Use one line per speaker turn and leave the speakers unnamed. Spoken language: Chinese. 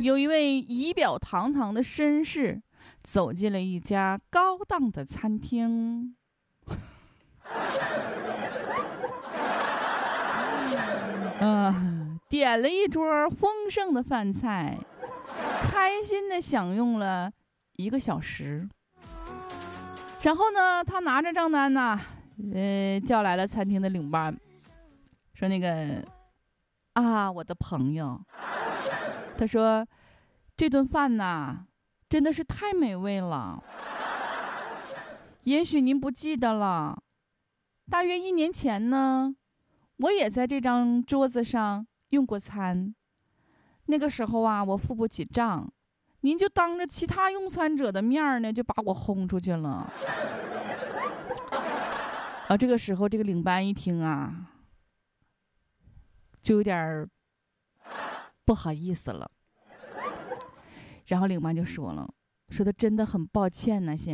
有一位仪表堂堂的绅士走进了一家高档的餐厅。点了一桌丰盛的饭菜，开心地享用了1个小时。然后呢，他拿着账单呐，叫来了餐厅的领班，说那个我的朋友，他说这顿饭呐，真的是太美味了。也许您不记得了，大约1年前呢，我也在这张桌子上用过餐。那个时候啊，我付不起账，您就当着其他用餐者的面呢，就把我轰出去了。这个时候这个领班一听啊，就有点不好意思了。然后领班就说了，说他真的很抱歉呢，先